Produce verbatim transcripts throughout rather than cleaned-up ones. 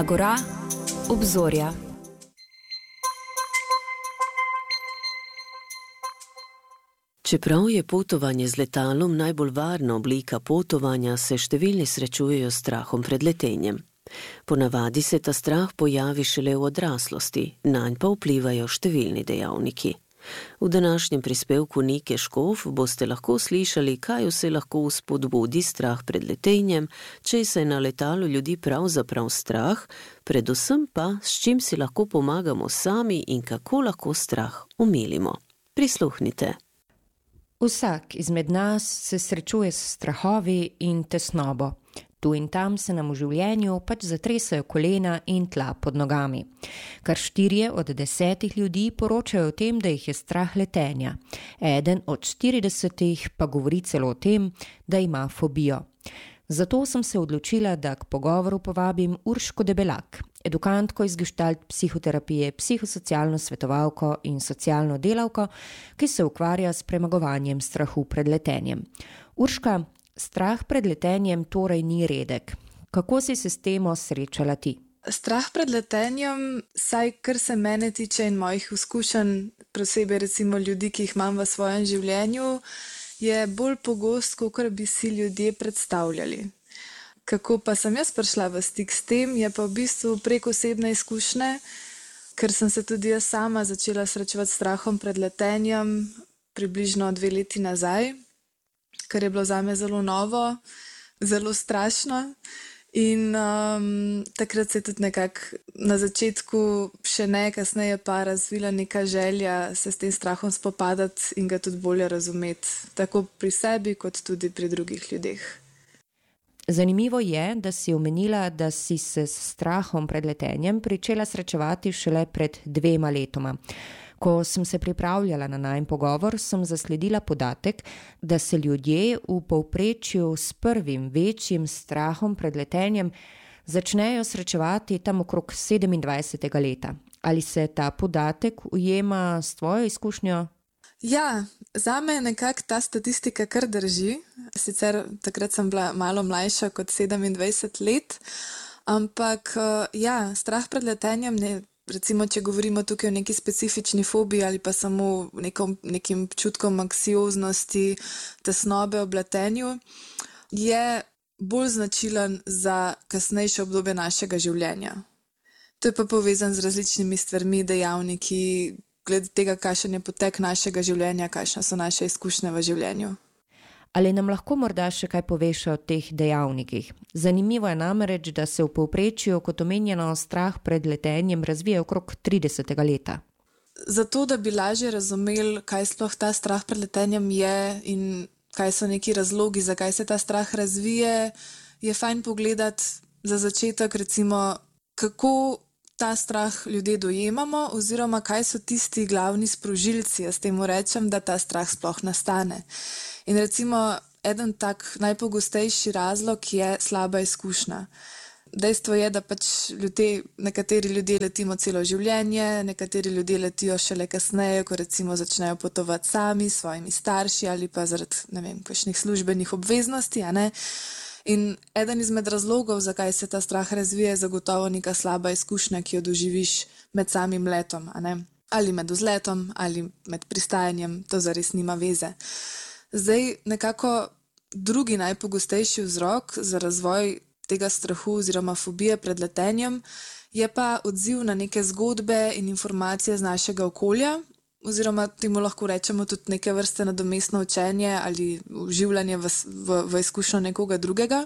Agora, obzorja. Čeprav je potovanje z letalom najbolj varna oblika potovanja, se številni srečujejo s strahom pred letenjem. Ponavadi se ta strah pojavi šele v odraslosti, nanj pa vplivajo številni dejavniki. V današnjem prispevku Nike Škof boste lahko slišali, kaj vse lahko spodbudi strah pred letenjem, če se na letalu ljudi pravzaprav strah, predvsem pa, s čim si lahko pomagamo sami in kako lahko strah omilimo. Prisluhnite. Vsak izmed nas se srečuje s strahovi in tesnobo. Tu in tam se nam v življenju pač zatresajo kolena in tla pod nogami. Kar štirje od desetih ljudi poročajo o tem, da jih je strah letenja. Eden od štiridesetih pa govori celo o tem, da ima fobijo. Zato sem se odločila, da k pogovoru povabim Urško Debelak, edukantko iz gestalt psihoterapije, psihosocialno svetovalko in socialno delavko, ki se ukvarja s premagovanjem strahu pred letenjem. Urška, strah pred letenjem torej ni redek. Kako si se s tem srečala ti? Strah pred letenjem, saj kar se mene tiče in mojih izkušenj, posebej recimo ljudi, ki jih imam v svojem življenju, je bolj pogost, kakor bi si ljudje predstavljali. Kako pa sem jaz prišla v stik s tem, je pa v bistvu prek osebne izkušnje, ker sem se tudi jaz sama začela srečevati s strahom pred letenjem približno dve leti nazaj, kar je bilo zame zelo novo, zelo strašno. In um, takrat se je tudi nekako na začetku, še ne, kasneje pa razvila neka želja se s tem strahom spopadati in ga tudi bolje razumeti, tako pri sebi, kot tudi pri drugih ljudeh. Zanimivo je, da si omenila, da si se s strahom pred letenjem pričela srečevati šele pred dvema letoma. Ko sem se pripravljala na najin pogovor, sem zasledila podatek, da se ljudje v povprečju s prvim večjim strahom pred letenjem začnejo srečevati tam okrog sedemindvajsetega leta. Ali se ta podatek ujema s tvojo izkušnjo? Ja, zame je nekako ta statistika kar drži. Sicer takrat sem bila malo mlajša kot sedemindvajset let, ampak ja, strah pred letenjem ne. Recimo, če govorimo tukaj o neki specifični fobiji ali pa samo nekom, nekim občutkom anksioznosti, tesnobe ob letenju, je bolj značilen za kasnejše obdobje našega življenja. To je pa povezan z različnimi stvarmi, dejavniki, glede tega, kakšen je potek našega življenja, kakšne so naše izkušnje v življenju. Ali nam lahko morda še kaj poveš o teh dejavnikih? Zanimivo je namreč, da se v povprečju, kot omenjeno, strah pred letenjem razvije okrog tridesetega leta. Zato, da bi lažje razumeli, kaj sploh ta strah pred letenjem je in kaj so neki razlogi, zakaj se ta strah razvije, je fajn pogledati za začetek, recimo, kako ta strah ljudje dojemamo oziroma kaj so tisti glavni sprožilci, jaz temu rečem, da ta strah sploh nastane. In recimo, eden tak najpogostejši razlog je slaba izkušnja. Dejstvo je, da pač ljudje, nekateri ljudje letimo celo življenje, nekateri ljudje letijo šele kasneje, ko recimo začnejo potovati sami, s svojimi starši ali pa zaradi, ne vem, kakšnih službenih obveznosti, a ne. In eden izmed razlogov, zakaj se ta strah razvije, je zagotovo neka slaba izkušnja, ki jo doživiš med samim letom, a ne. Ali med vzletom, ali med pristajanjem, to zares nima veze. Zdaj, nekako drugi najpogostejši vzrok za razvoj tega strahu oziroma fobije pred letenjem je pa odziv na neke zgodbe in informacije z našega okolja, oziroma temu lahko rečemo tudi neke vrste nadomestno učenje ali vživljanje v, v, v izkušnjo nekoga drugega.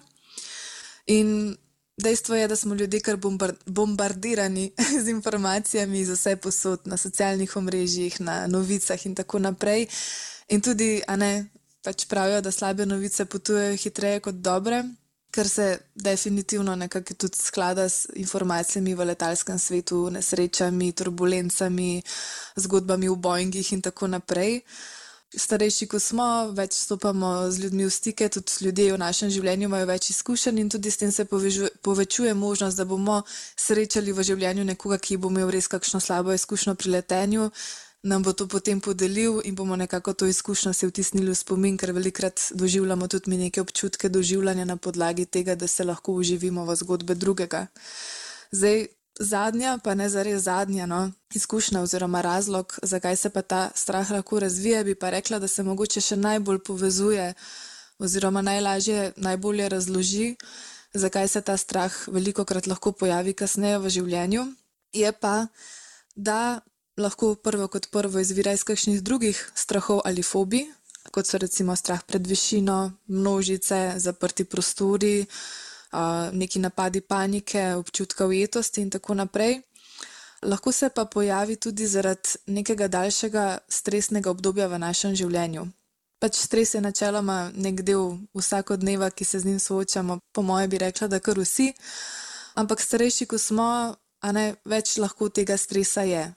In dejstvo je, da smo ljudje kar bombardirani z informacijami iz vse posod, na socialnih omrežjih, na novicah in tako naprej. In tudi, a ne, pač pravijo, da slabe novice potujejo hitreje kot dobre, ker se definitivno nekako tudi sklada s informacijami v letalskem svetu, nesrečami, turbulencami, zgodbami v Boeingih in tako naprej. Starejši, ko smo, več stopamo z ljudmi v stike, tudi ljudje v našem življenju imajo več izkušenj in tudi s tem se povečuje možnost, da bomo srečali v življenju nekoga, ki bo imel res kakšno slabo izkušnjo pri letenju, nam bo to potem podelil in bomo nekako to izkušnjo se vtisnili v spomin, ker velikrat doživljamo tudi mi neke občutke doživljanja na podlagi tega, da se lahko uživimo v zgodbe drugega. Zdaj, zadnja, pa ne zares zadnja, no, izkušnja oziroma razlog, zakaj se pa ta strah lahko razvije, bi pa rekla, da se mogoče še najbolj povezuje oziroma najlažje, najbolje razloži, zakaj se ta strah velikokrat lahko pojavi kasneje v življenju, je pa, da lahko prvo kot prvo izvira iz kakšnih drugih strahov ali fobij, kot so recimo strah pred višino, množice, zaprti prostori, neki napadi panike, občutka ujetosti in tako naprej. Lahko se pa pojavi tudi zaradi nekega daljšega stresnega obdobja v našem življenju. Pač stres je načeloma nek del vsakodneva, ki se z njim soočamo, po moje bi rekla, da kar vsi, ampak starejši, ko smo, a ne, več lahko tega stresa je.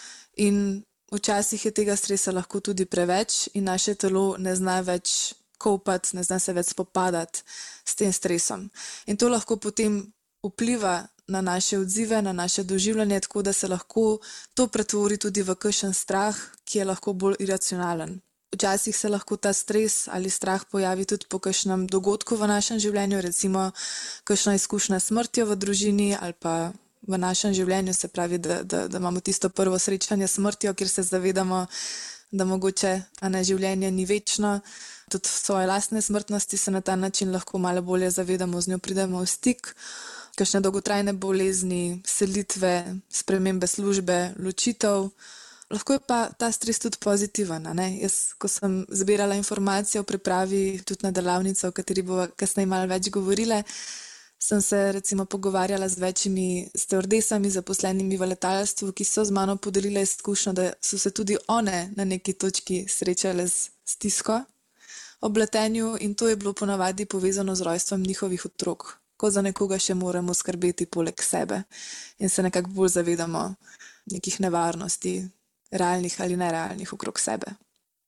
In včasih je tega stresa lahko tudi preveč in naše telo ne zna več kopati, ne zna se več spopadati s tem stresom. In to lahko potem vpliva na naše odzive, na naše doživljanje, tako da se lahko to pretvori tudi v kakšen strah, ki je lahko bolj iracionalen. Včasih se lahko ta stres ali strah pojavi tudi po kakšnem dogodku v našem življenju, recimo kakšna izkušnja s smrtjo v družini ali pa v našem življenju, se pravi, da, da, da imamo tisto prvo srečanje s smrtjo, kjer se zavedamo, da mogoče a ne, življenje ni večno. Tudi svoje lastne smrtnosti se na ta način lahko malo bolje zavedamo, z njo pridemo v stik. Kakšne dolgotrajne bolezni, selitve, spremembe službe, ločitev. Lahko je pa ta stres tudi pozitiven. A ne? Jaz, ko sem zbirala informacije o pripravi tudi na delavnico, o kateri bo kasneje malo več govorile, sem se recimo pogovarjala z večjimi stewardesami, zaposlenimi v letalstvu, ki so z mano podelile izkušnjo, da so se tudi one na neki točki srečale z stisko ob letenju in to je bilo ponavadi povezano z rojstvom njihovih otrok, ko za nekoga še moramo skrbeti poleg sebe in se nekako bolj zavedamo nekih nevarnosti, realnih ali nerealnih okrog sebe.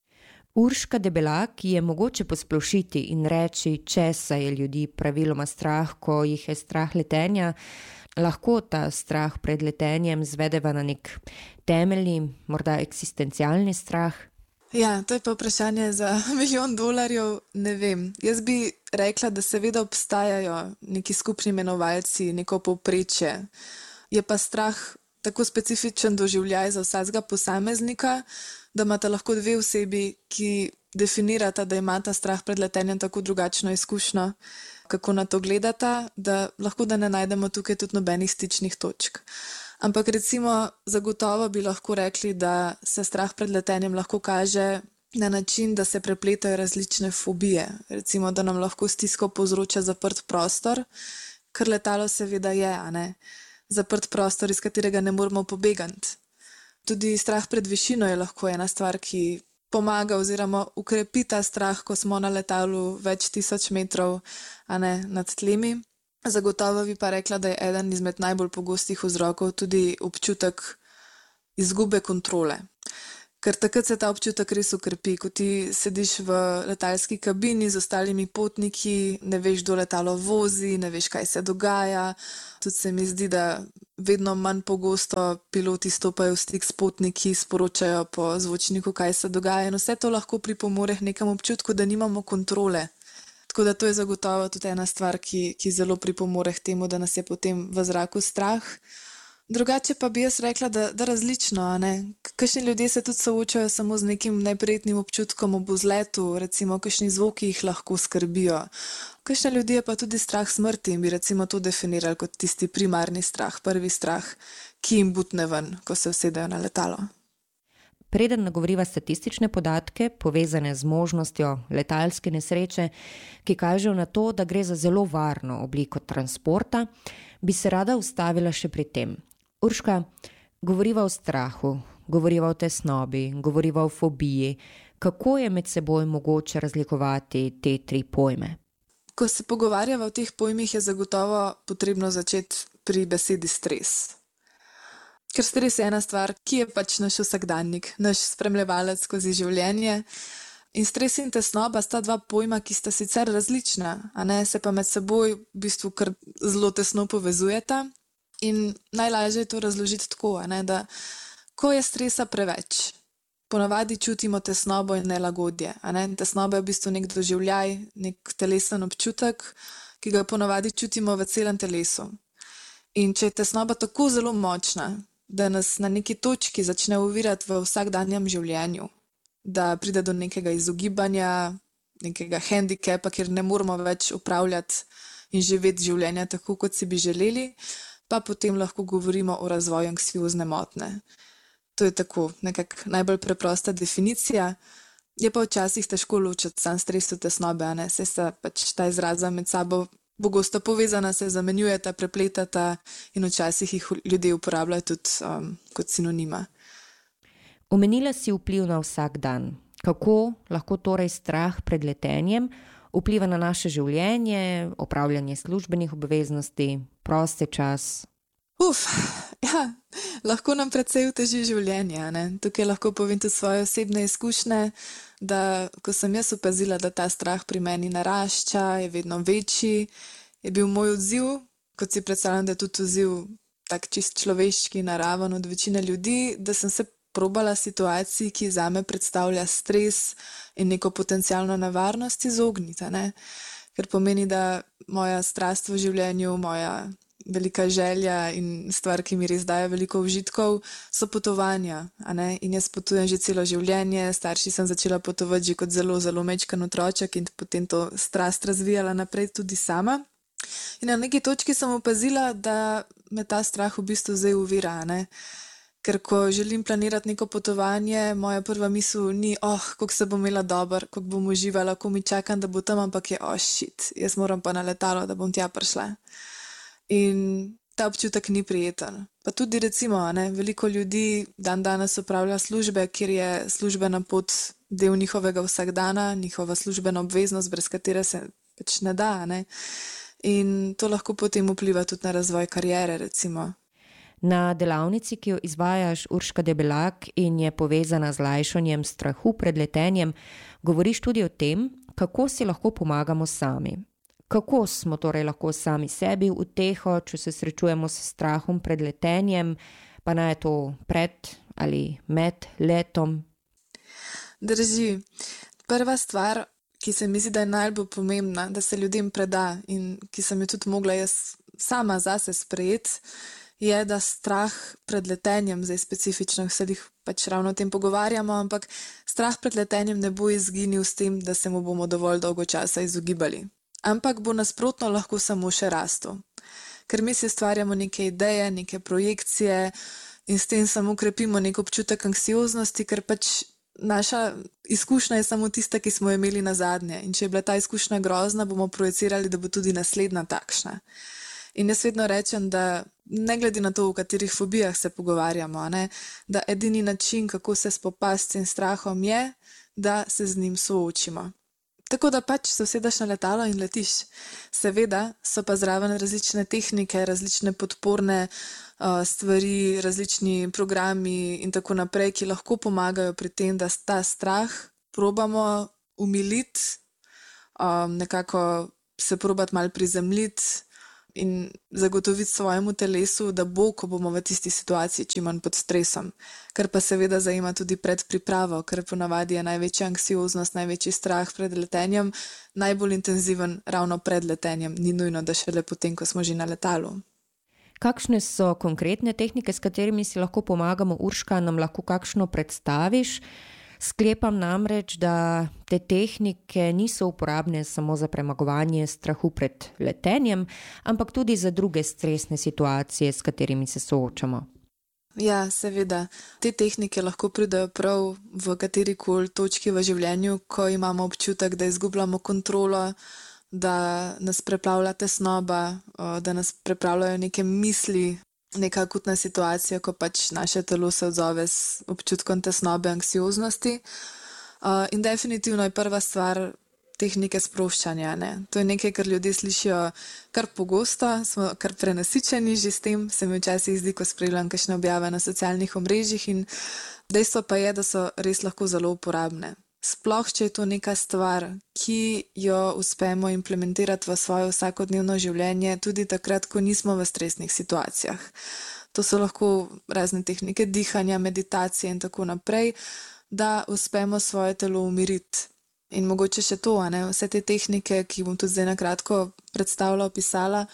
Urška Debelak je mogoče posplošiti in reči, česa je ljudi praviloma strah, ko jih je strah letenja. Lahko ta strah pred letenjem zvedeva na nek temeljni, morda eksistencialni strah? Ja, to je pa vprašanje za milijon dolarjev, ne vem. Jaz bi rekla, da seveda obstajajo neki skupni imenovalci, neko povprečje. Je pa strah tako specifičen doživljaj za vsakega posameznika, da imata lahko dve osebi, ki definirata, da imata strah pred letenjem tako drugačno izkušnjo, kako na to gledata, da lahko da ne najdemo tukaj tudi nobenih stičnih točk. Ampak recimo zagotovo bi lahko rekli, da se strah pred letenjem lahko kaže na način, da se prepletajo različne fobije. Recimo, da nam lahko stisko povzroča zaprt prostor, ker letalo seveda je, a ne? Zaprt prostor, iz katerega ne moremo pobegati. Tudi strah pred višino je lahko ena stvar, ki pomaga oziroma ukrepi ta strah, ko smo na letalu več tisoč metrov, a ne, nad tlemi. Zagotovo bi pa rekla, da je eden izmed najbolj pogostih vzrokov tudi občutek izgube kontrole. Ker takrat se ta občutek res ukrepi, ko ti sediš v letalski kabini z ostalimi potniki, ne veš, kdo letalo vozi, ne veš, kaj se dogaja. Tudi se mi zdi, da vedno manj pogosto piloti stopajo v stik s potniki, sporočajo po zvočniku, kaj se dogaja. In vse to lahko pripomore k nekemu občutku, da nimamo kontrole. Tako da to je zagotovo tudi ena stvar, ki, ki zelo pripomore k temu, da nas je potem v zraku strah. Drugače pa bi jaz rekla, da, da različno, a ne. Kakšni ljudje se tudi soočajo samo z nekim neprijetnim občutkom ob vzletu, recimo kakšni zvoki jih lahko skrbijo. Kakšni ljudje pa tudi strah smrti in bi recimo to definirali kot tisti primarni strah, prvi strah, ki jim butne ven, ko se usedejo na letalo. Preden nagovoriva statistične podatke, povezane z možnostjo letalske nesreče, ki kažejo na to, da gre za zelo varno obliko transporta, bi se rada ustavila še pri tem. Urška, govoriva o strahu, govoriva o tesnobi, govoriva o fobiji. Kako je med seboj mogoče razlikovati te tri pojme? Ko se pogovarjava o teh pojmih, je zagotovo potrebno začeti pri besedi stres. Ker stres je ena stvar, ki je pač naš vsakdanjik, naš spremljevalec skozi življenje. In stres in tesnoba sta dva pojma, ki sta sicer različna, a ne, se pa med seboj v bistvu kar zelo tesno povezujeta. In najlažje je to razložiti tako, a ne, da ko je stresa preveč, ponavadi čutimo tesnobo in nelagodje. A ne. Tesnoba je v bistvu nek doživljaj, nek telesen občutek, ki ga ponavadi čutimo v celem telesu. In če je tesnoba tako zelo močna, da nas na neki točki začne ovirati v vsakdanjem življenju, da pride do nekega izogibanja, nekega hendikepa, kjer ne moramo več upravljati in živeti življenja tako, kot si bi želeli, pa potem lahko govorimo o razvoju anksiozne motnje. To je tako nekako najbolj preprosta definicija. Je pa včasih težko ločiti sam stres od tesnobe, a ne? Saj sta pač ta izraza med sabo pogosto povezana, se zamenjujeta, prepletata in včasih jih ljudje uporabljajo tudi um, kot sinonima. Omenila si vpliv na vsak dan. Kako lahko torej strah pred letenjem vpliva na naše življenje, opravljanje službenih obveznosti, prosti čas? Uf, ja, lahko nam precej oteži življenje, a ne? Tukaj lahko povem tudi svoje osebne izkušnje, da ko sem jaz opazila, da ta strah pri meni narašča, je vedno večji, je bil moj odziv, kot si predstavljam, da je tudi odziv tak čist človeški, naraven od večine ljudi, da sem se probala situaciji, ki zame predstavlja stres in neko potencialno nevarnost, izogniti, a ne? Ker pomeni, da moja strast v življenju, moja velika želja in stvar, ki mi res daje veliko užitkov, so potovanja, a ne? In jaz potujem že celo življenje, starši sem začela potovati že kot zelo, zelo mečkan otroček in potem to strast razvijala naprej tudi sama. In na neki točki sem opazila, da me ta strah v bistvu zdaj uvira, a ne? Ker ko želim planirati neko potovanje, moja prva misel ni, oh, kako se bom imela dobro, kako bom uživala, ko mi čakam, da bo tam, ampak je, oh, shit, jaz moram pa na letalo, da bom tja prišla. In ta občutek ni prijeten. Pa tudi recimo, ne, veliko ljudi dan danes opravlja službe, kjer je službena pot del njihovega vsakdana, njihova službena obveznost, brez katere se pač ne da, ne. In to lahko potem vpliva tudi na razvoj kariere, recimo. Na delavnici, ki jo izvajaš, Urška Debelak, in je povezana z lajšanjem strahu pred letenjem, govoriš tudi o tem, kako si lahko pomagamo sami. Kako smo torej lahko sami sebi v uteho, če se srečujemo s strahom pred letenjem, pa naj je to pred ali med letom? Drži. Prva stvar, ki se mi zdi, da je najbolj pomembna, da se ljudem preda in ki sem jo tudi mogla jaz sama zase sprejeti, je, da strah pred letenjem, zdaj specifično se jih pač ravno o tem pogovarjamo, ampak strah pred letenjem ne bo izginil s tem, da se mu bomo dovolj dolgo časa izogibali. Ampak bo nasprotno lahko samo še rastel. Ker mi si ustvarjamo neke ideje, neke projekcije in s tem samo krepimo nek občutek anksioznosti, ker pač naša izkušnja je samo tista, ki smo jo imeli nazadnje. In če je bila ta izkušnja grozna, bomo projicirali, da bo tudi naslednja takšna. In jaz vedno rečem, da ne glede na to, v katerih fobijah se pogovarjamo, ne, da edini način, kako se spopasti s tem strahom, je, da se z njim soočimo. Tako da pač se usedeš na letalo in letiš. Seveda so pa zraven različne tehnike, različne podporne uh, stvari, različni programi in tako naprej, ki lahko pomagajo pri tem, da ta strah probamo umiliti, um, nekako se probati malo prizemljiti in zagotoviti svojemu telesu, da bo, ko bomo v tisti situaciji čim manj pod stresom. Kar pa seveda zajema tudi predpripravo, ker ponavadi je največja anksioznost, največji strah pred letenjem, najbolj intenziven ravno pred letenjem, ni nujno, da šele potem, ko smo že na letalu. Kakšne so konkretne tehnike, s katerimi si lahko pomagamo, Urška, nam lahko kakšno predstaviš? Sklepam namreč, da te tehnike niso uporabne samo za premagovanje strahu pred letenjem, ampak tudi za druge stresne situacije, s katerimi se soočamo. Ja, seveda. Te tehnike lahko pridejo prav v katerikoli točki v življenju, ko imamo občutek, da izgubljamo kontrolo, da nas preplavlja tesnoba, da nas preplavljajo neke misli, neka akutna situacija, ko pač naše telo se odzove s občutkom tesnobe, anksioznosti. Uh, in definitivno je prva stvar tehnike sproščanja. Ne? To je nekaj, kar ljudje slišijo kar pogosto, smo kar prenasičeni že s tem, se mi včasih zdi, ko spremljam kakšne objave na socialnih omrežjih in dejstvo pa je, da so res lahko zelo uporabne. Sploh, če je to neka stvar, ki jo uspemo implementirati v svoje vsakodnevno življenje, tudi takrat, ko nismo v stresnih situacijah. To so lahko razne tehnike dihanja, meditacije in tako naprej, da uspemo svoje telo umiriti. In mogoče še to, a ne? Vse te tehnike, ki bom tudi zdaj na kratko predstavila, opisala,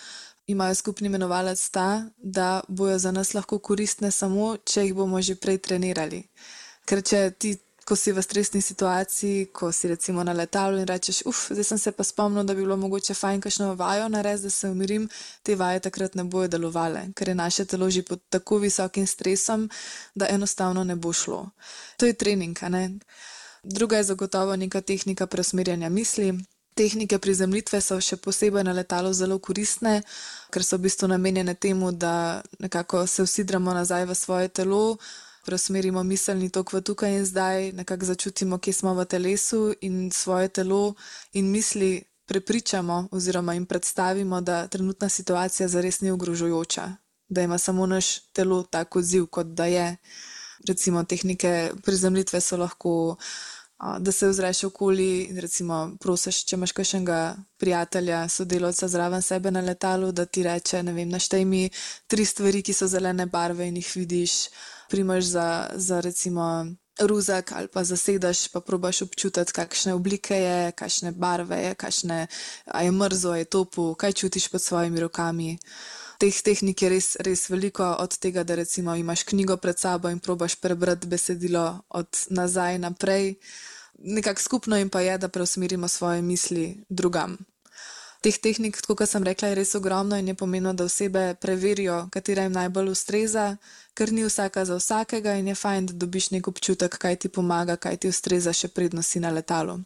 imajo skupni imenovalec ta, da bojo za nas lahko koristne samo, če jih bomo že prej trenirali. Ker če ti, ko si v stresni situaciji, ko si recimo na letalu in rečeš, uf, zdaj sem se pa spomnil, da bi bilo mogoče fajn kakšno vajo narediti, da se umirim, te vaje takrat ne bojo delovale, ker je naše telo že pod tako visokim stresom, da enostavno ne bo šlo. To je trening, a ne? Druga je zagotovo neka tehnika preusmerjanja misli. Tehnike prizemljitve so še posebej na letalu zelo koristne, ker so v bistvu namenjene temu, da nekako se usidramo nazaj v svoje telo, preusmerimo miselni tok v tukaj in zdaj, nekako začutimo, kje smo v telesu in svoje telo in misli prepričamo oziroma jim predstavimo, da trenutna situacija zares ni ogrožujoča, da ima samo naš telo tak odziv, kot da je. Recimo tehnike prizemljitve so lahko, da se ozreš okoli in recimo prosiš, če imaš kakšnega prijatelja, sodelavca zraven sebe na letalu, da ti reče, ne vem, naštej mi tri stvari, ki so zelene barve in jih vidiš, primaš za, za recimo ruzak ali pa zasedaš, pa probaš občutiti, kakšne oblike je, kakšne barve je, kakšne, a je mrzo, a je toplo, kaj čutiš pod svojimi rokami. Teh tehnik je res, res veliko, od tega, da recimo imaš knjigo pred sabo in probaš prebrati besedilo od nazaj naprej. Nekako skupno jim pa je, da preusmerimo svoje misli drugam. Teh tehnik, tako kot sem rekla, je res ogromno in je pomenilo, da osebe preverijo, katera jim najbolj ustreza, ker ni vsaka za vsakega in je fajn, da dobiš nek občutek, kaj ti pomaga, kaj ti ustreza, še predno si na letalu.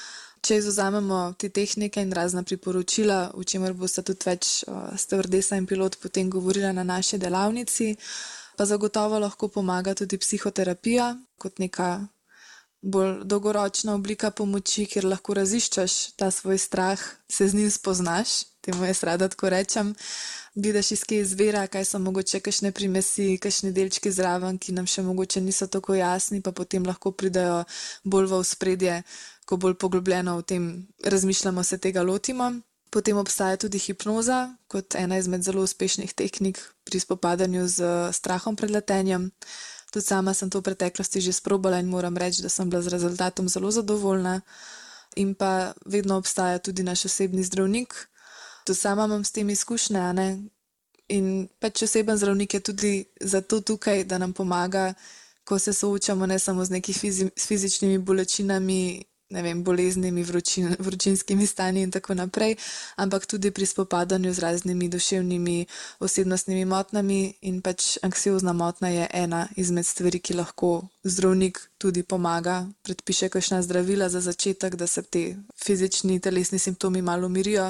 Če izvzamemo te tehnike in razna priporočila, v čemer boste tudi več uh, stevardesa in pilot potem govorila na naši delavnici, pa zagotovo lahko pomaga tudi psihoterapija kot neka bolj dolgoročna oblika pomoči, kjer lahko raziščeš ta svoj strah, se z njim spoznaš, temu jaz rada tako rečem, vidiš iz kje izvira, kaj so mogoče kakšne primesi, kakšni delčki zraven, ki nam še mogoče niso tako jasni, pa potem lahko pridejo bolj v ospredje, ko bolj poglobljeno v tem razmišljamo, se tega lotimo. Potem obstaja tudi hipnoza kot ena izmed zelo uspešnih tehnik pri spopadanju z strahom pred letenjem. Tudi sama sem to v preteklosti že sprobala in moram reči, da sem bila z rezultatom zelo zadovoljna. In pa vedno obstaja tudi naš osebni zdravnik. Tudi sama imam s tem izkušnje, a ne? In pač oseben zdravnik je tudi zato tukaj, da nam pomaga, ko se soočamo ne samo z nekimi fizi, fizičnimi bolečinami, ne vem, boleznimi, vročin, vročinskimi stanji in tako naprej, ampak tudi pri spopadanju z raznimi duševnimi osebnostnimi motnjami in pač anksiozna motnja je ena izmed stvari, ki lahko zdravnik tudi pomaga, predpiše kakšna zdravila za začetek, da se te fizični, telesni simptomi malo umirijo.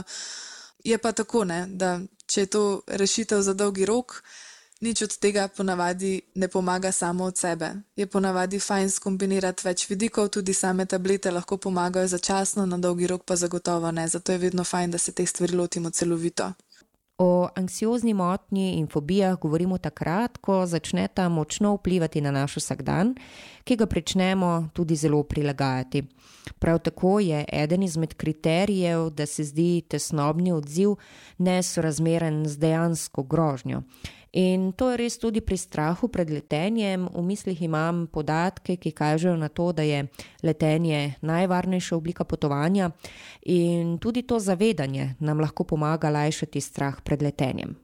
Je pa tako, ne, da če je to rešitev za dolgi rok, nič od tega ponavadi ne pomaga samo od sebe. Je ponavadi fajn skombinirati več vidikov, tudi same tablete lahko pomagajo začasno, na dolgi rok pa zagotovo ne. Zato je vedno fajn, da se teh stvari lotimo celovito. O anksiozni motnji in fobijah govorimo takrat, ko začneta močno vplivati na naš vsakdan, ki ga pričnemo tudi zelo prilagajati. Prav tako je eden izmed kriterijev, da se zdi tesnobni odziv nesorazmeren z dejansko grožnjo. In to je res tudi pri strahu pred letenjem. V mislih imam podatke, ki kažejo na to, da je letenje najvarnejša oblika potovanja in tudi to zavedanje nam lahko pomaga lajšati strah pred letenjem.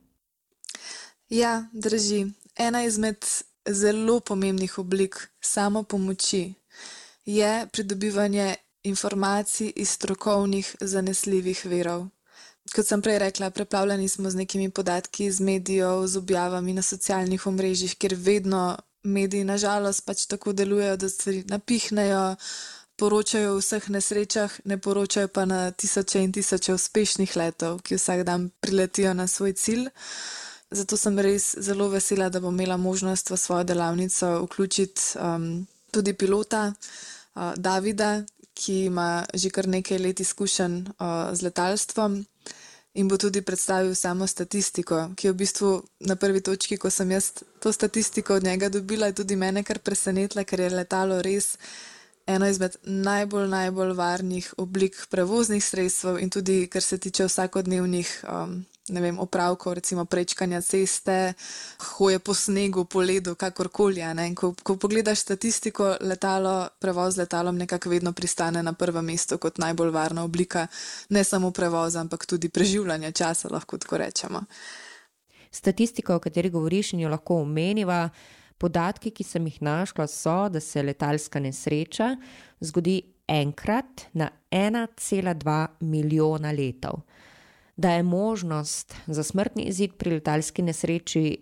Ja, drži. Ena izmed zelo pomembnih oblik samopomoči je pridobivanje informacij iz strokovnih, zanesljivih virov. Kot sem prej rekla, preplavljeni smo z nekimi podatki iz medijev, z objavami na socialnih omrežjih, kjer vedno mediji nažalost pač tako delujejo, da stvari napihnejo, poročajo o vseh nesrečah, ne poročajo pa na tisoče in tisoče uspešnih letov, ki vsak dan priletijo na svoj cilj. Zato sem res zelo vesela, da bom imela možnost v svojo delavnico vključiti um, tudi pilota uh, Davida, ki ima že kar nekaj let izkušenj uh, z letalstvom in bo tudi predstavil samo statistiko, ki je v bistvu na prvi točki, ko sem jaz to statistiko od njega dobila, je tudi mene kar presenetila, ker je letalo res eno izmed najbolj, najbolj varnih oblik prevoznih sredstev in tudi, kar se tiče vsakodnevnih um, ne vem, opravkov, recimo prečkanja ceste, hoje po snegu, po ledu, kakorkoli. Ne? Ko, ko pogledaš statistiko, letalo, prevoz z letalom nekako vedno pristane na prvem mestu kot najbolj varna oblika, ne samo prevoza, ampak tudi preživljanja časa, lahko tako rečemo. Statistika, o kateri govoriš in jo lahko omeniva, podatki, ki sem jih našla, so, da se letalska nesreča zgodi enkrat na ena cela dva milijona letov. Da je možnost za smrtni izid pri letalski nesreči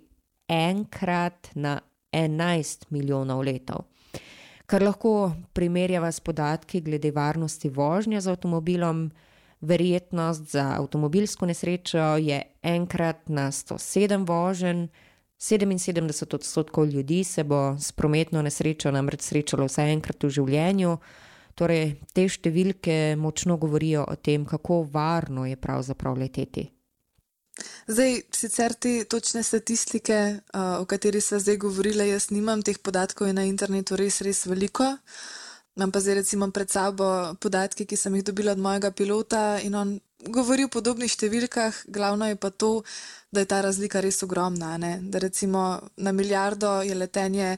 enkrat na enajst milijonov letov. Kar lahko primerjava s podatki glede varnosti vožnje z avtomobilom, verjetnost za avtomobilsko nesrečo je enkrat na sto sedem voženj, sedeminsedemdeset odstotkov ljudi se bo s prometno nesrečo namreč srečalo vsaj enkrat v življenju. Torej, te številke močno govorijo o tem, kako varno je pravzaprav leteti. Zdaj, sicer te točne statistike, o kateri sva zdaj govorila, jaz nimam, teh podatkov je na internetu res, res veliko. Imam pa zdaj recimo pred sabo podatke, ki sem jih dobila od mojega pilota in on govori o podobnih številkah, glavno je pa to, da je ta razlika res ogromna, ne? Da recimo na milijardo je letenje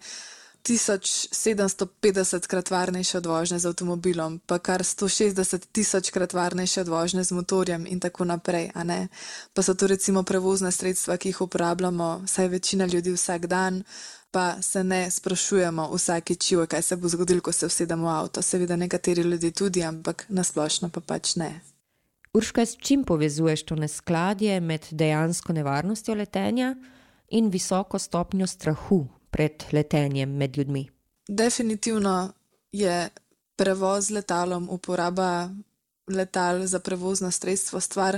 tisoč sedemsto petdeset krat varnejše od vožnje z avtomobilom, pa kar sto šestdeset tisoč krat varnejše od vožnje z motorjem in tako naprej, a ne? Pa so to recimo prevozna sredstva, ki jih uporabljamo, saj večina ljudi vsak dan, pa se ne sprašujemo vsakič, kaj se bo zgodilo, ko se usedemo v avto. Seveda nekateri ljudje tudi, ampak nasplošno pa pač ne. Urška, s čim povezuješ to neskladje med dejansko nevarnostjo letenja in visoko stopnjo strahu pred letenjem med ljudmi? Definitivno je prevoz z letalom, uporaba letal za prevozno sredstvo stvar,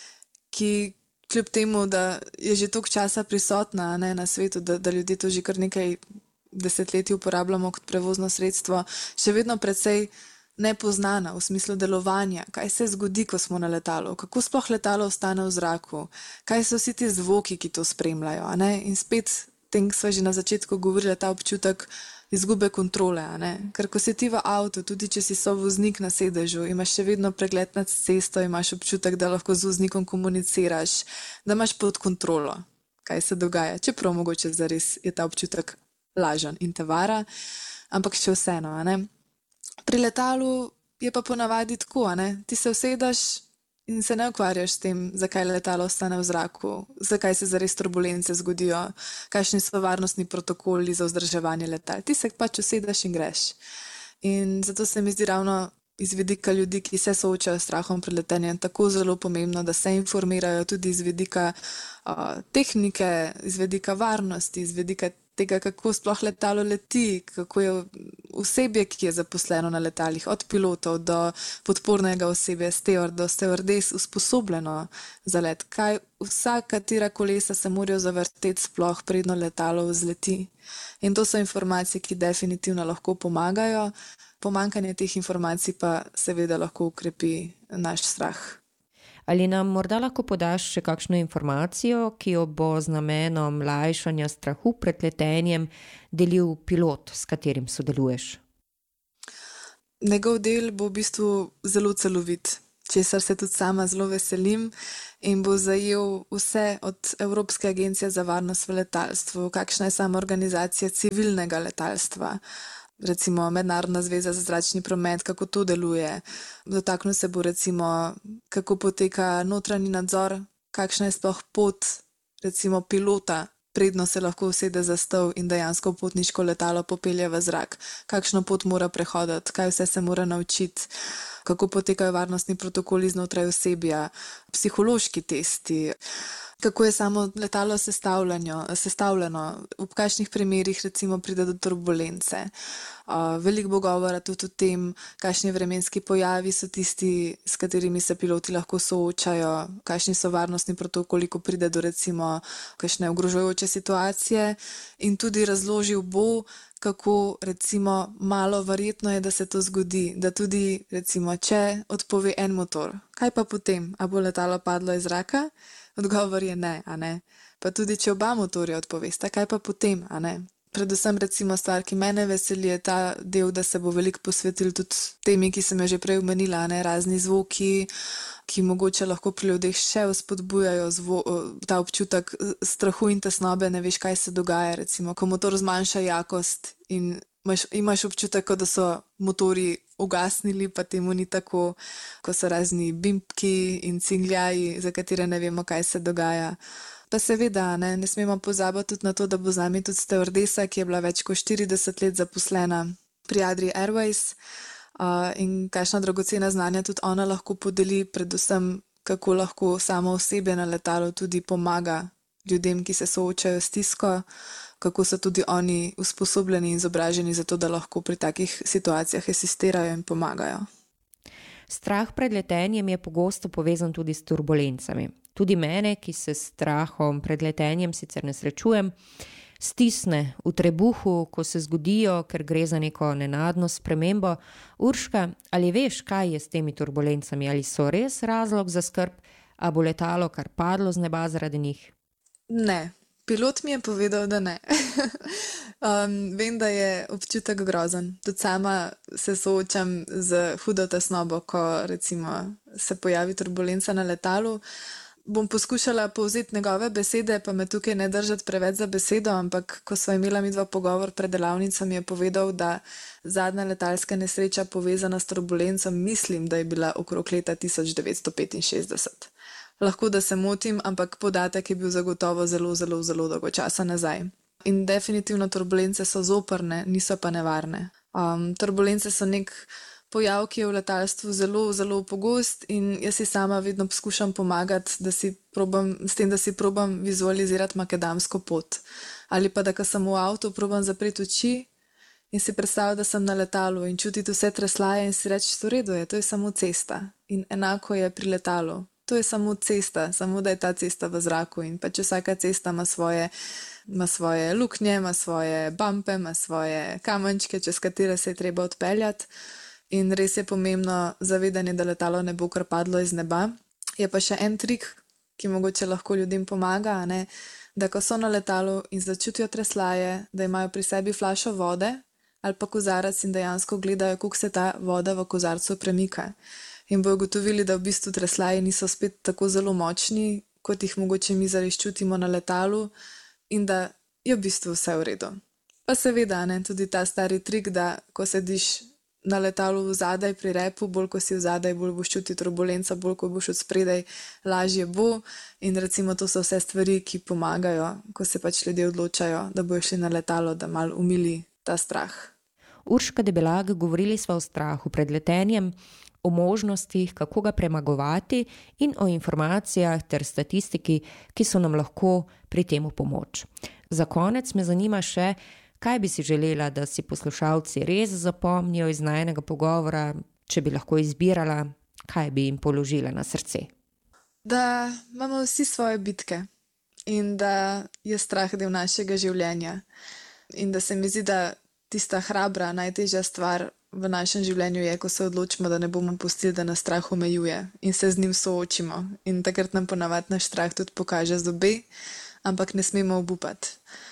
ki kljub temu, da je že toliko časa prisotna, ne, na svetu, da, da ljudje to že kar nekaj desetletij uporabljamo kot prevozno sredstvo, še vedno precej nepoznana v smislu delovanja, kaj se zgodi, ko smo na letalu, kako sploh letalo ostane v zraku, kaj so vsi ti zvoki, ki to spremljajo. Ne? In spet, tem sva že na začetku govorila, ta občutek izgube kontrole. Ne? Ker ko si ti v avtu, tudi če si sovoznik na sedežu, imaš še vedno pregled nad cesto, imaš občutek, da lahko z voznikom komuniciraš, da imaš pod kontrolo, kaj se dogaja. Čeprav mogoče zares je ta občutek lažen in te vara, ampak še vseeno, a ne? Pri letalu je pa ponavadi tako, ne? Ti se usedeš in se ne ukvarjaš s tem, zakaj letalo ostane v zraku, zakaj se zares turbulence zgodijo, kakšni so varnostni protokoli za vzdrževanje letal. Ti se pač usedeš in greš. In zato se mi zdi ravno iz vidika ljudi, ki se soočajo s strahom pred letenjem, tako zelo pomembno, da se informirajo tudi iz vidika uh, tehnike, iz vidika varnosti, iz vidika tega, kako sploh letalo leti, kako je osebje, ki je zaposleno na letalih, od pilotov do podpornega osebja, steward do stewardes, usposobljeno za let. Kaj vsa katera kolesa se morajo zavrteti sploh, predno letalo vzleti. In to so informacije, ki definitivno lahko pomagajo. Pomanjkanje teh informacij pa seveda lahko ukrepi naš strah. Ali nam morda lahko podaš še kakšno informacijo, ki jo bo z namenom lajšanja strahu pred letenjem delil pilot, s katerim sodeluješ? Njegov del bo v bistvu zelo celovit, česar se tudi sama zelo veselim in bo zajel vse od Evropske agencije za varnost v letalstvu, kakšna je sama organizacija civilnega letalstva, recimo Mednarodna zveza za zračni promet, kako to deluje. Dotaknil se bo recimo, kako poteka notranji nadzor, kakšna je sploh pot recimo pilota, predno se lahko usede za stol in dejansko potniško letalo popelje v zrak, kakšno pot mora prehoditi, kaj vse se mora naučiti, kako potekajo varnostni protokoli znotraj osebja, psihološki testi, kako je samo letalo sestavljeno, v kakšnih primerih recimo pride do turbulence. Uh, veliko bo govora tudi o tem, kakšni vremenski pojavi so tisti, s katerimi se piloti lahko soočajo, kakšni so varnostni protokoli, ko pride do recimo kakšne ogrožajoče situacije, in tudi razložil bo, kako recimo malo verjetno je, da se to zgodi, da tudi recimo, če odpove en motor, kaj pa potem, a bo letalo padlo iz zraka? Odgovor je ne, a ne. Pa tudi, če oba motorja odpovesta, kaj pa potem, a ne. predvsem recimo stvar, ki mene veseli, je ta del, da se bo veliko posvetil tudi temi, ki sem jo že prej omenila, ne, razni zvoki, ki mogoče lahko pri ljudeh še vzpodbujajo zvo, ta občutek strahu in tesnobe, ne veš, kaj se dogaja, recimo, ko motor zmanjša jakost in imaš, imaš občutek, kot da so motori ugasnili, pa temu ni tako, ko so razni bimpki in cingljaji, za katere ne vemo, kaj se dogaja. Pa seveda, ne, ne smemo pozabiti tudi na to, da bo z nami tudi stewardesa, ki je bila več kot štirideset let zaposlena pri Adria Airways, uh, in kakšna dragocena znanja tudi ona lahko podeli, predvsem kako lahko samo osebje na letalu tudi pomaga ljudem, ki se soočajo s stisko, kako so tudi oni usposobljeni in izobraženi za to, da lahko pri takih situacijah asistirajo in pomagajo. Strah pred letenjem je pogosto povezan tudi s turbulencami. Tudi mene, ki se s strahom pred letenjem sicer ne srečujem, stisne v trebuhu, ko se zgodijo, ker gre za neko nenadno spremembo. Urška, ali veš, kaj je s temi turbulencami? Ali so res razlog za skrb, a bo letalo kar padlo z neba zaradi njih? Ne. Pilot mi je povedal, da ne. um, vem, da je občutek grozen. Tudi sama se soočam z hudo tesnobo, ko recimo se pojavi turbulenca na letalu. Bom poskušala povzeti njegove besede, pa me tukaj ne držati preveč za besedo, ampak ko sva imela midva pogovor pred delavnico, mi je povedal, da zadnja letalska nesreča povezana s turbulencem, mislim, da je bila okrog leta tisoč devetsto petinšestdeset. Lahko, da se motim, ampak podatek je bil zagotovo zelo, zelo, zelo dolgo časa nazaj. In definitivno turbulence so zoprne, niso pa nevarne. Um, turbulence so nek pojav, ki je v letalstvu zelo, zelo pogost in jaz si sama vedno poskušam pomagati, da si probam, s tem, da si probam vizualizirati makadamsko pot. Ali pa da, ko sem v avtu, probam zapreti oči in si predstavljati, da sem na letalu in čutiti vse treslaje in si reči, v redu je, to je samo cesta. In enako je pri letalu. To je samo cesta, samo da je ta cesta v zraku in pač vsaka cesta ima svoje, ima svoje luknje, ima svoje bumpe, ima svoje kamenčke, čez katere se je treba odpeljati. In res je pomembno zavedanje, da letalo ne bo kar padlo iz neba. Je pa še en trik, ki mogoče lahko ljudem pomaga, ne? Da ko so na letalu in začutijo treslaje, da imajo pri sebi flašo vode ali pa kozarec in dejansko gledajo, kako se ta voda v kozarcu premika. In bojo ugotovili, da v bistvu treslaji niso spet tako zelo močni, kot jih mogoče mi zares čutimo na letalu in da je v bistvu vse v redu. Pa seveda, ne, tudi ta stari trik, da ko sediš na letalu vzadaj pri repu, bolj ko si vzadaj, bolj boš čutil turbulenca, bolj ko boš od spredaj, lažje bo. In recimo to so vse stvari, ki pomagajo, ko se pač ljudje odločajo, da bojo šli na letalo, da malo umili ta strah. Urška Debelag, govorili sva o strahu pred letenjem, o možnostih, kako ga premagovati in o informacijah ter statistiki, ki so nam lahko pri temu pomoč. Za konec me zanima še, kaj bi si želela, da si poslušalci res zapomnijo iz najinega pogovora, če bi lahko izbirala, kaj bi jim položila na srce? Da imamo vsi svoje bitke in da je strah del našega življenja. In da se mi zdi, da tista hrabra, najtežja stvar v našem življenju je, ko se odločimo, da ne bomo pustili, da nas strah omejuje in se z njim soočimo. In takrat nam ponavadi naš strah tudi pokaže zobe, ampak ne smemo obupati.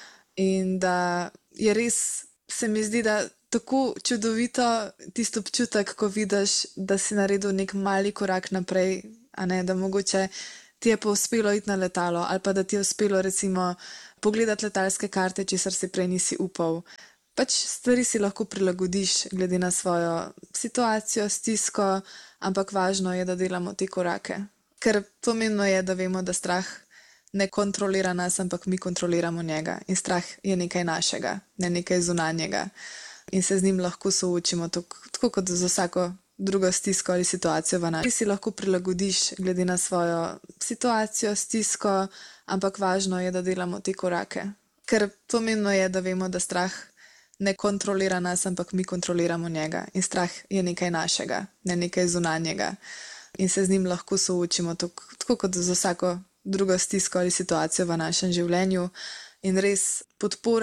In da je res, se mi zdi, da tako čudovito tisto občutek, ko vidiš, da si naredil nek mali korak naprej, a ne, da mogoče ti je pa uspelo iti na letalo ali pa da ti je uspelo recimo pogledati letalske karte, česar si prej nisi upal. Pač stvari si lahko prilagodiš glede na svojo situacijo, stisko, ampak važno je, da delamo te korake. Ker pomembno je, da vemo, da strah ne kontrolira nas, ampak mi kontroliramo njega. In strah je nekaj našega, ne nekaj zunanjega. In se z njim lahko soočimo tako, tako kot z vsako drugo stisko ali situacijo v nas. Ti si lahko prilagodiš glede na svojo situacijo, stisko, ampak važno je, da delamo te korake. Ker pomembno je, da vemo, da strah ne kontrolira nas, ampak mi kontroliramo njega. In strah je nekaj našega, ne nekaj zunanjega. In se z njim lahko soočimo tako, tako kot z vsako drugo stisko ali situacijo v našem življenju. In res podpora